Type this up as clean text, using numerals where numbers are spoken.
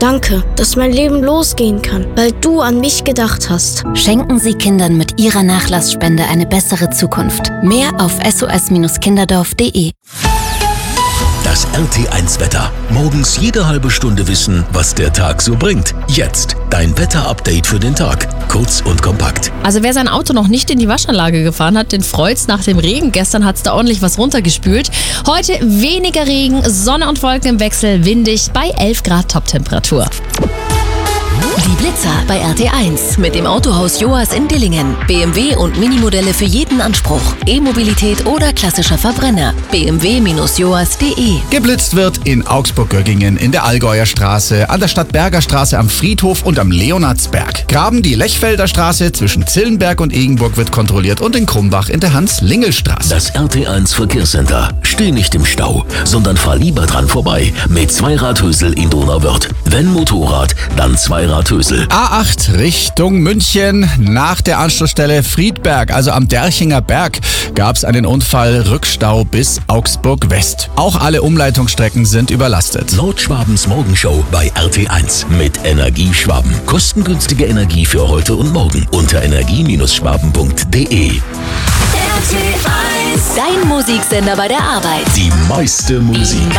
Danke, dass mein Leben losgehen kann, weil du an mich gedacht hast. Schenken Sie Kindern mit Ihrer Nachlassspende eine bessere Zukunft. Mehr auf sos-kinderdorf.de. Das RT1-Wetter. Morgens jede halbe Stunde wissen, was der Tag so bringt. Jetzt dein Wetter-Update für den Tag. Kurz und kompakt. Also wer sein Auto noch nicht in die Waschanlage gefahren hat, den freut's nach dem Regen. Gestern hat's da ordentlich was runtergespült. Heute weniger Regen, Sonne und Wolken im Wechsel, windig bei 11 Grad Toptemperatur. Die Blitzer bei RT1 mit dem Autohaus Joas in Dillingen. BMW und Minimodelle für jeden Anspruch. E-Mobilität oder klassischer Verbrenner. bmw-joas.de. Geblitzt wird in Augsburg-Göggingen, in der Allgäuer Straße, an der Stadtberger Straße am Friedhof und am Leonardsberg. Graben die Lechfelder Straße zwischen Zillenberg und Egenburg wird kontrolliert und in Krumbach in der Hans-Lingel-Straße. Das RT1 Verkehrscenter. Steh nicht im Stau, sondern fahr lieber dran vorbei mit Zweiradhösel in Donauwörth. Wenn Motorrad, dann Zweiradhösel. A8 Richtung München. Nach der Anschlussstelle Friedberg, also am Derchinger Berg, gab es einen Unfall, Rückstau bis Augsburg West. Auch alle Umleitungsstrecken sind überlastet. Nordschwabens Morgenshow bei RT1 mit Energie Schwaben. Kostengünstige Energie für heute und morgen unter energie-schwaben.de. Dein Musiksender bei der Arbeit. Die meiste Musik.